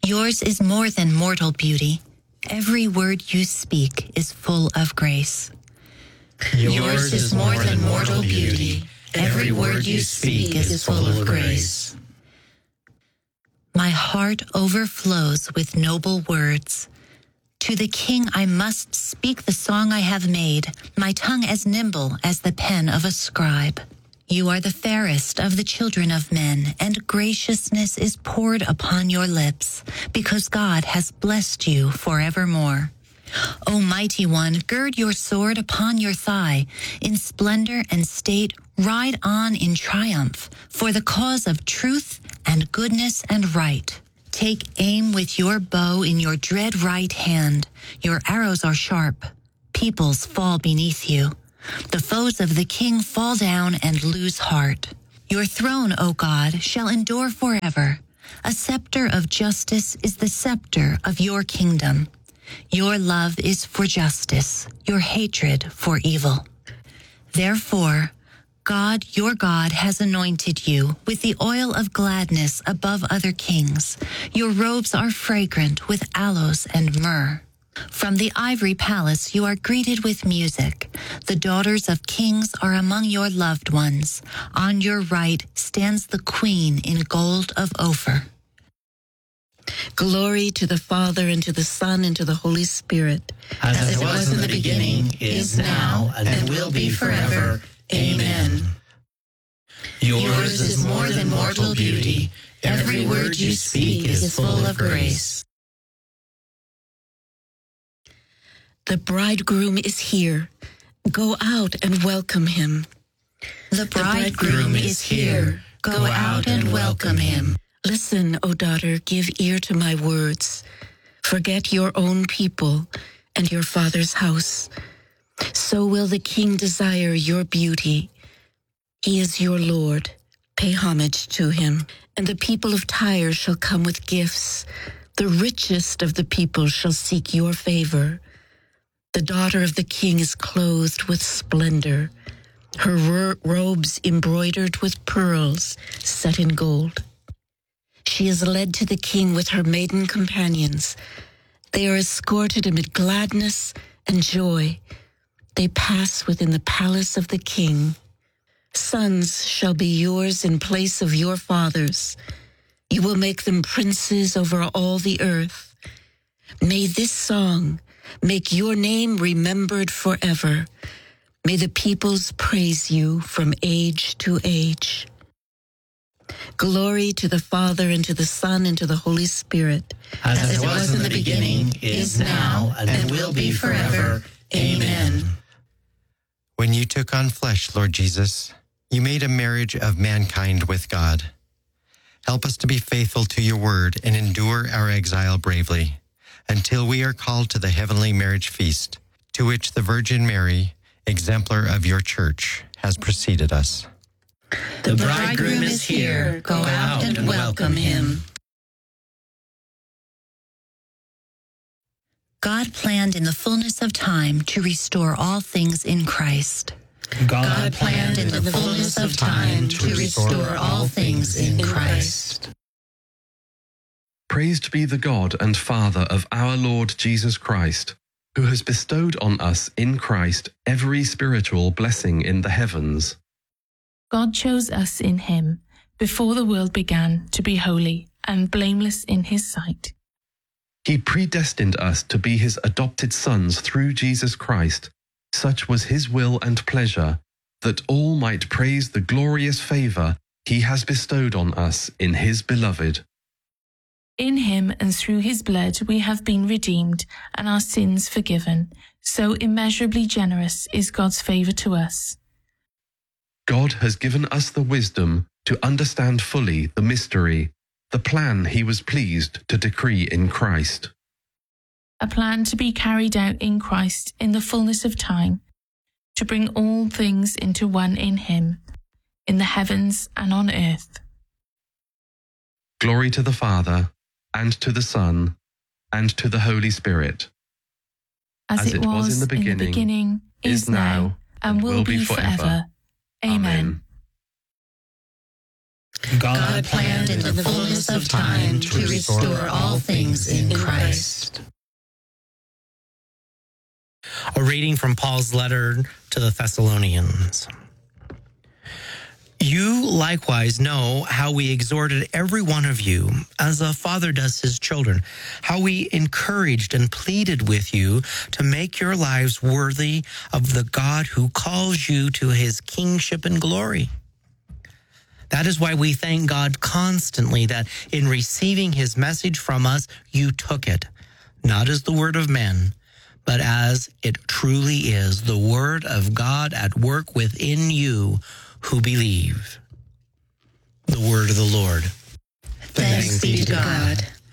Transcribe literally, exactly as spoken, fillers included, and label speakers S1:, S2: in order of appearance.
S1: Yours is more than mortal beauty. Every word you speak is full of grace. Yours is more than mortal beauty. Every word you speak is full of grace. My heart overflows with noble words. To the King I must speak the song I have made, my tongue as nimble as the pen of a scribe. You are the fairest of the children of men, and graciousness is poured upon your lips, because God has blessed you forevermore. O mighty one, gird your sword upon your thigh. In splendor and state, ride on in triumph, for the cause of truth and goodness and right. Take aim with your bow in your dread right hand. Your arrows are sharp. Peoples fall beneath you. The foes of the king fall down and lose heart. Your throne, O God, shall endure forever. A scepter of justice is the scepter of your kingdom. Your love is for justice, your hatred for evil. Therefore, God, your God, has anointed you with the oil of gladness above other kings. Your robes are fragrant with aloes and myrrh. From the ivory palace you are greeted with music. The daughters of kings are among your loved ones. On your right stands the queen in gold of Ophir.
S2: Glory to the Father, and to the Son, and to the Holy Spirit.
S3: As, As it was, was in the beginning, is now, and, and will be forever. Amen.
S1: Yours, Yours is more than mortal beauty. Every word you speak is full of grace.
S2: The bridegroom is here. Go out and welcome him.
S1: The bridegroom is here. Go out and welcome him.
S2: Listen, O daughter, give ear to my words. Forget your own people and your father's house. So will the king desire your beauty. He is your Lord. Pay homage to him. And the people of Tyre shall come with gifts. The richest of the people shall seek your favor. The daughter of the king is clothed with splendor, her ro- robes embroidered with pearls set in gold. She is led to the king with her maiden companions. They are escorted amid gladness and joy. They pass within the palace of the king. Sons shall be yours in place of your fathers. You will make them princes over all the earth. May this song make your name remembered forever. May the peoples praise you from age to age. Glory to the Father, and to the Son, and to the Holy Spirit.
S3: As, As it was in the beginning, is now, and, and will be forever. Amen.
S4: When you took on flesh, Lord Jesus, you made a marriage of mankind with God. Help us to be faithful to your word and endure our exile bravely, until we are called to the heavenly marriage feast, to which the Virgin Mary, exemplar of your church, has preceded us.
S3: The bridegroom is here. Go out and welcome him.
S1: God planned in the fullness of time to restore all things in Christ.
S3: God, God planned in the fullness of time to restore all things in Christ.
S5: Praised be the God and Father of our Lord Jesus Christ, who has bestowed on us in Christ every spiritual blessing in the heavens.
S6: God chose us in him before the world began to be holy and blameless in his sight.
S5: He predestined us to be his adopted sons through Jesus Christ. Such was his will and pleasure, that all might praise the glorious favor he has bestowed on us in his beloved.
S6: In him and through his blood we have been redeemed and our sins forgiven. So immeasurably generous is God's favor to us.
S5: God has given us the wisdom to understand fully the mystery, the plan he was pleased to decree in Christ.
S6: A plan to be carried out in Christ in the fullness of time, to bring all things into one in him, in the heavens and on earth.
S5: Glory to the Father, and to the Son, and to the Holy Spirit.
S6: As, As it, it was, was in the beginning, in the beginning is now, and will, will be forever. forever. Amen. Amen.
S3: God planned in the fullness of time to restore all things in Christ.
S7: A reading from Paul's letter to the Thessalonians. You likewise know how we exhorted every one of you, as a father does his children, how we encouraged and pleaded with you to make your lives worthy of the God who calls you to his kingship and glory. That is why we thank God constantly that in receiving his message from us, you took it, not as the word of men, but as it truly is, the word of God at work within you who believe. The word of the Lord.
S3: Thanks be to God.